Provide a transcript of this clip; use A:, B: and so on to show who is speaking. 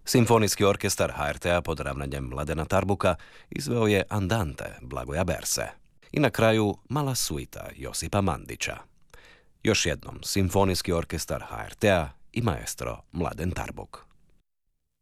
A: Simfonijski orkestar HRT-a pod ravnanjem Mladena Tarbuka izveo je Andante Blagoja Berse. I na kraju Mala suita Josipa Mandića. Još jednom, Simfonijski orkestar HRT-a i maestro Mladen Tarbuk.